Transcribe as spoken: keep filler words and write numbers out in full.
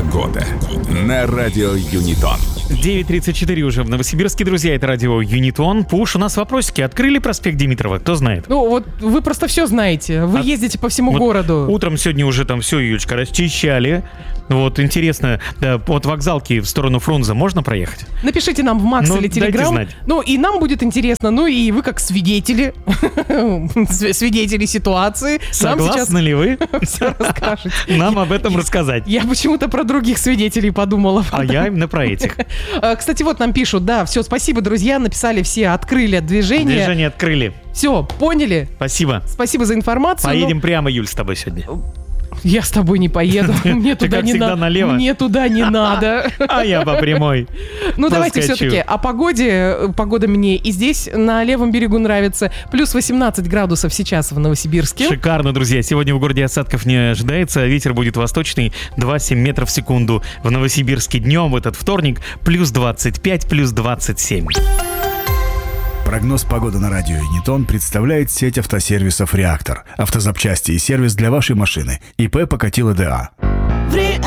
Погода на радио Юнитон. девять тридцать четыре уже в Новосибирске, друзья, это радио Юнитон. Пуш, у нас вопросики. Открыли проспект Димитрова? Кто знает? Ну, вот вы просто все знаете. Вы А, ездите по всему вот городу. Утром сегодня уже там все, Юлечка, расчищали. Вот, интересно, да, от вокзалки в сторону Фрунзе можно проехать? Напишите нам в Макс Ну, или дайте Телеграм. знать. Ну, и нам будет интересно. Ну, и вы как свидетели, свидетели ситуации. Согласны ли вы Все расскажете. нам об этом рассказать? Я почему-то про других свидетелей подумала. А я именно про этих. Кстати, вот нам пишут, да, все, спасибо, друзья, написали все, открыли движение. Движение открыли. Все, поняли? Спасибо. Спасибо за информацию. Поедем но прямо, Юль, с тобой сегодня. Я с тобой не поеду. Мне Ты, туда как не всегда, надо. налево. Мне туда не надо. А я по прямой. Ну, давайте Поскочу. все-таки о погоде. Погода мне и здесь, на левом берегу, нравится. Плюс восемнадцать градусов сейчас в Новосибирске. Шикарно, друзья. Сегодня в городе осадков не ожидается. Ветер будет восточный, два целых семь метров в секунду. В Новосибирске днем в этот вторник плюс двадцать пять, плюс двадцать семь. Прогноз погоды на радио Юнитон представляет сеть автосервисов «Реактор». Автозапчасти и сервис для вашей машины. ИП Покатило ДА. В